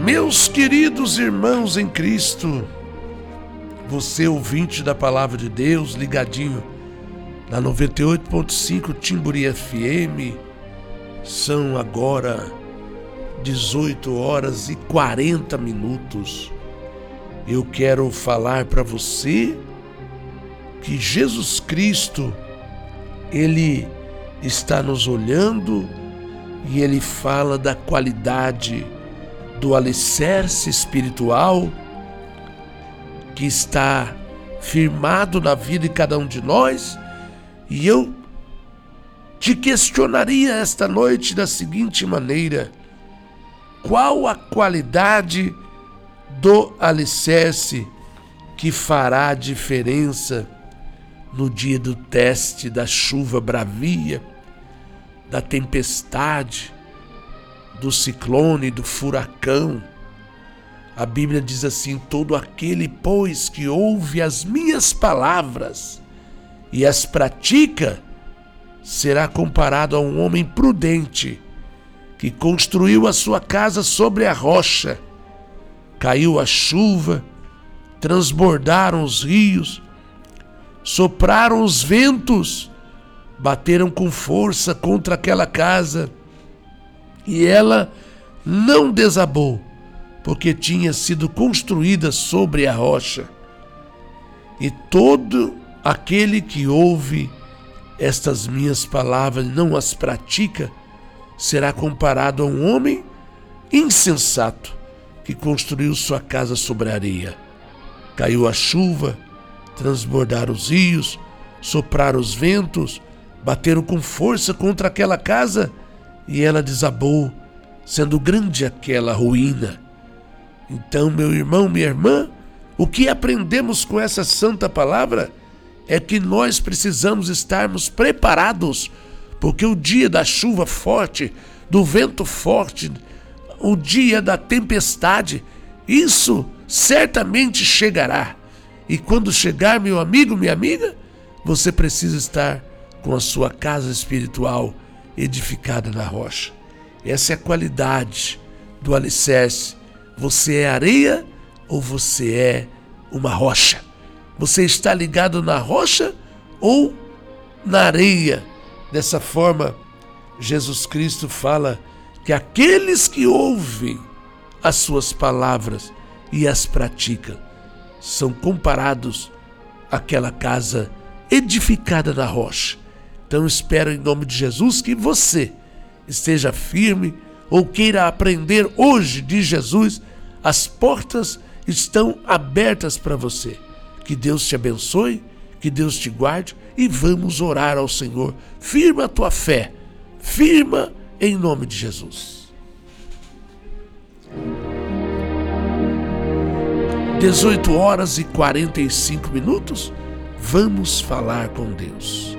Meus queridos irmãos em Cristo, você ouvinte da Palavra de Deus, ligadinho na 98.5 Timburi FM, são agora 18 horas e 40 minutos. Eu quero falar para você que Jesus Cristo, Ele está nos olhando e Ele fala da qualidade do alicerce espiritual que está firmado na vida de cada um de nós. E eu te questionaria esta noite da seguinte maneira: qual a qualidade do alicerce que fará a diferença no dia do teste, da chuva bravia, da tempestade, do ciclone, do furacão? A Bíblia diz assim: todo aquele, pois, que ouve as minhas palavras e as pratica, será comparado a um homem prudente que construiu a sua casa sobre a rocha. Caiu a chuva, transbordaram os rios, sopraram os ventos, bateram com força contra aquela casa, e ela não desabou, porque tinha sido construída sobre a rocha. E todo aquele que ouve estas minhas palavras e não as pratica, será comparado a um homem insensato que construiu sua casa sobre a areia. Caiu a chuva, transbordaram os rios, sopraram os ventos, bateram com força contra aquela casa, e ela desabou, sendo grande aquela ruína. Então, meu irmão, minha irmã, o que aprendemos com essa santa palavra é que nós precisamos estarmos preparados, porque o dia da chuva forte, do vento forte, o dia da tempestade, isso certamente chegará. E quando chegar, meu amigo, minha amiga, você precisa estar com a sua casa espiritual edificada na rocha. Essa é a qualidade do alicerce. Você é areia ou você é uma rocha? Você está ligado na rocha ou na areia? Dessa forma, Jesus Cristo fala que aqueles que ouvem as suas palavras e as praticam são comparados àquela casa edificada na rocha. Então espero em nome de Jesus que você esteja firme ou queira aprender hoje de Jesus. As portas estão abertas para você. Que Deus te abençoe, que Deus te guarde, e vamos orar ao Senhor. Firma a tua fé, firma em nome de Jesus. 18 horas e 45 minutos, vamos falar com Deus.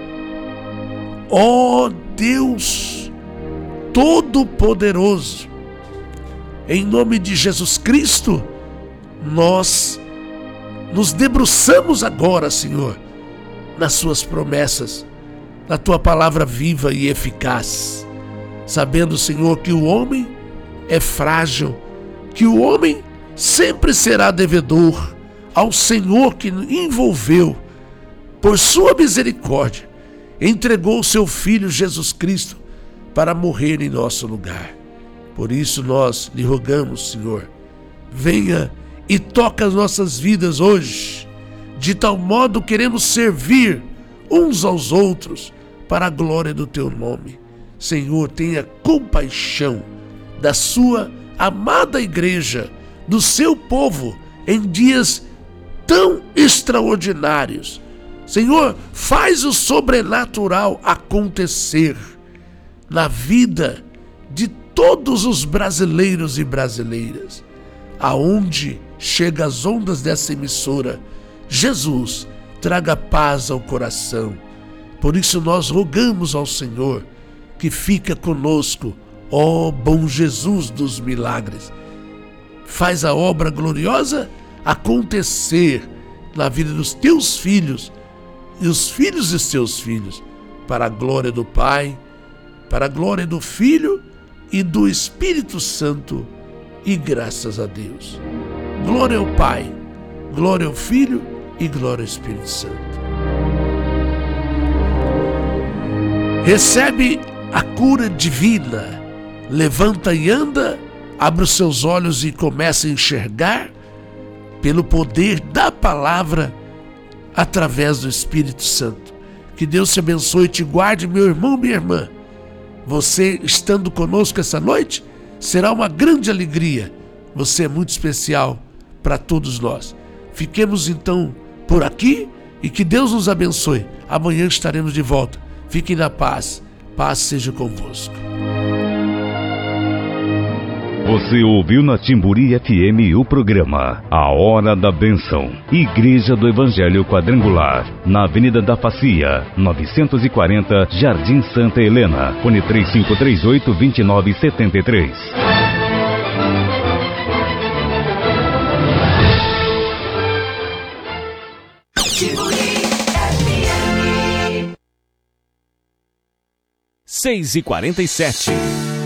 Ó Deus Todo-Poderoso, em nome de Jesus Cristo, nós nos debruçamos agora, Senhor, nas suas promessas, na tua palavra viva e eficaz, sabendo, Senhor, que o homem é frágil, que o homem sempre será devedor ao Senhor que envolveu, por sua misericórdia, entregou o seu Filho Jesus Cristo para morrer em nosso lugar. Por isso nós lhe rogamos, Senhor, venha e toca as nossas vidas hoje. De tal modo queremos servir uns aos outros para a glória do teu nome. Senhor, tenha compaixão da sua amada igreja, do seu povo em dias tão extraordinários. Senhor, faz o sobrenatural acontecer na vida de todos os brasileiros e brasileiras. Aonde chega as ondas dessa emissora, Jesus, traga paz ao coração. Por isso nós rogamos ao Senhor que fica conosco, ó bom Jesus dos milagres. Faz a obra gloriosa acontecer na vida dos teus filhos e os filhos de seus filhos, para a glória do Pai, para a glória do Filho e do Espírito Santo. e graças a Deus. Glória ao Pai, glória ao Filho e glória ao Espírito Santo. Recebe a cura divina. Levanta e anda, abre os seus olhos e começa a enxergar pelo poder da palavra através do Espírito Santo. Que Deus te abençoe e te guarde, meu irmão, minha irmã. Você estando conosco essa noite será uma grande alegria. Você é muito especial para todos nós. Fiquemos então por aqui e que Deus nos abençoe. Amanhã estaremos de volta. Fiquem na paz. Paz seja convosco. Você ouviu na Timburi FM o programa A Hora da Bênção. Igreja do Evangelho Quadrangular, na Avenida da Facia, 940, Jardim Santa Helena. Fone 3538-2973. Timburi FM 6h47.